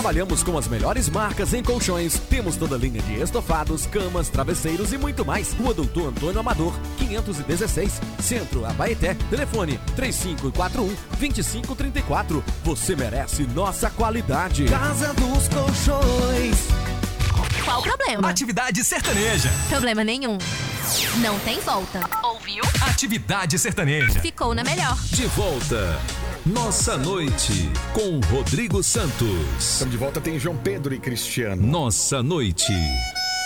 Trabalhamos com as melhores marcas em colchões. Temos toda a linha de estofados, camas, travesseiros e muito mais. Rua Doutor Antônio Amador, 516, Centro, Abaeté. Telefone 3541-2534. Você merece nossa qualidade. Casa dos Colchões. Qual o problema? Atividade sertaneja. Problema nenhum. Não tem volta. Ouviu? Atividade sertaneja. Ficou na melhor. De volta. Nossa Noite, com Rodrigo Santos. Estamos de volta, tem João Pedro e Cristiano. Nossa Noite.